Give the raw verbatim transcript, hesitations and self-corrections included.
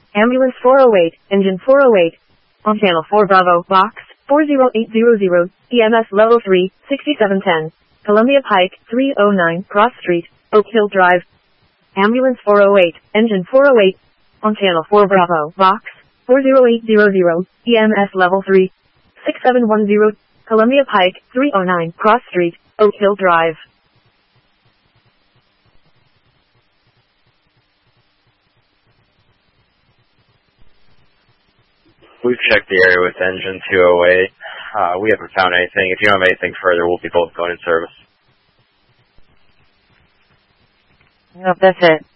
Ambulance four oh eight, engine four oh eight. On channel four Bravo, box four zero eight zero zero, E M S level three, sixty-seven ten. Columbia Pike, three oh nine, Cross Street, Oak Hill Drive. Ambulance four oh eight, engine four oh eight. On channel four Bravo, box four zero eight zero zero, E M S level three, six seven one zero, Columbia Pike, three oh nine, Cross Street, Oak Hill Drive. We've checked the area with engine two oh eight. Uh, we haven't found anything. If you don't have anything further, we'll be both going in service. Nope, that's it.